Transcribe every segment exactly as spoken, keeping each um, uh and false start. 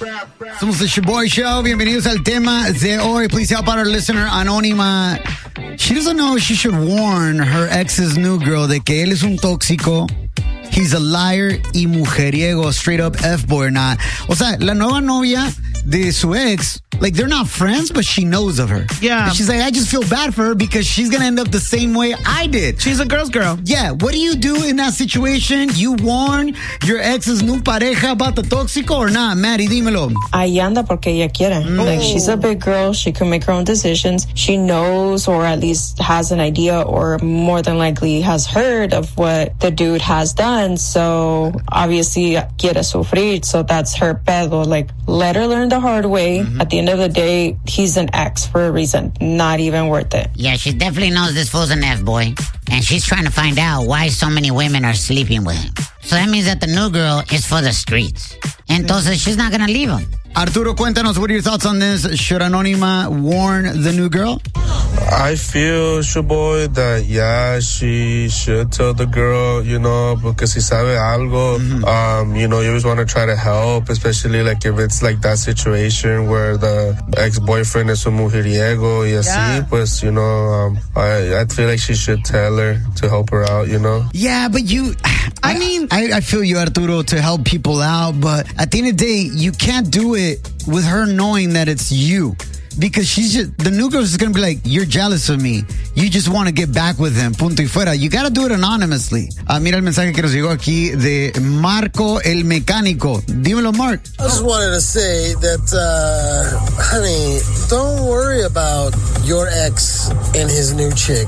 Somos the Shaboy Show. Bienvenidos al tema de hoy. Please help out our listener, Anónima. She doesn't know she should warn her ex's new girl de que él es un tóxico. He's a liar y mujeriego, straight up F-boy or not. O sea, la nueva novia de su ex, like, they're not friends, but she knows of her. Yeah. And she's like, I just feel bad for her because she's going to end up the same way I did. She's a girl's girl. Yeah. What do you do in that situation? You warn your ex's new pareja about the tóxico or not? Maddie, dímelo. Ahí anda porque ella quiere. Mm. Like, she's a big girl. She can make her own decisions. She knows, or at least has an idea, or more than likely has heard of what the dude has done. So obviously quiere sufrir. So that's her pedo. Like, let her learn the hard way. Mm-hmm. At the end of the day, he's an ex for a reason. Not even worth it. Yeah, she definitely knows this fool's an F-boy. And she's trying to find out why so many women are sleeping with him. So that means that the new girl is for the streets. Entonces, she's not going to leave him. Arturo, cuéntanos, what are your thoughts on this? Should Anónima warn the new girl? I feel, Shaboy, that, yeah, she should tell the girl, you know, because si sabe algo, mm-hmm. um, you know, you always want to try to help, especially, like, if it's, like, that situation where the ex-boyfriend is un mujeriego y así, yeah. Pues, you know, um, I, I feel like she should tell her to help her out, you know? Yeah, but you... I mean... I, I feel you, Arturo, to help people out, but at the end of the day, you can't do it with her knowing that it's you. Because she's just, the new girl is going to be like, you're jealous of me. You just want to get back with him. Punto y fuera. You got to do it anonymously. Uh, mira el mensaje que nos llegó aquí de Marco el Mecánico. Dímelo, Mark. I just wanted to say that, uh, honey, don't worry about your ex and his new chick.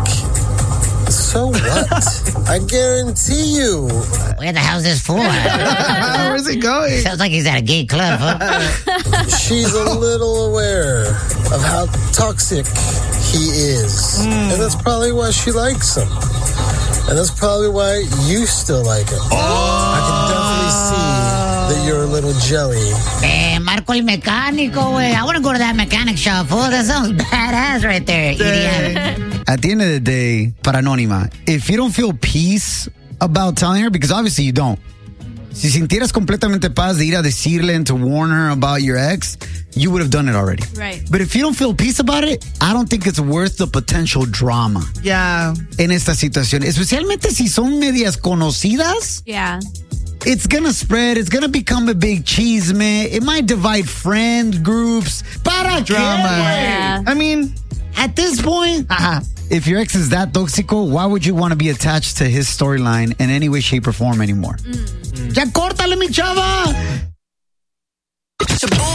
So what? I guarantee you. Where the hell's this for? Where's he going? Sounds like he's at a gay club, huh? She's a little aware of how toxic he is. Mm. And that's probably why she likes him. And that's probably why you still like him. Oh. I can definitely see that you're a little jelly. Eh, Marco el Mecánico, güey. I want to go to that mechanic shop, fool. That sounds badass right there, idiot. At the end of the day, para Anónima, if you don't feel peace about telling her, because obviously you don't. Si sintieras completamente paz de ir a decirle and to warn her about your ex, you would have done it already. Right. But if you don't feel peace about it, I don't think it's worth the potential drama. Yeah. En esta situación. Especialmente si son medias conocidas. Yeah. It's gonna spread. It's gonna become a big chisme. It might divide friend groups. Para drama. Yeah. I mean, at this point, uh-huh. If your ex is that tóxico, why would you want to be attached to his storyline in any way, shape, or form anymore? Mm. Ya córtale, mi chava!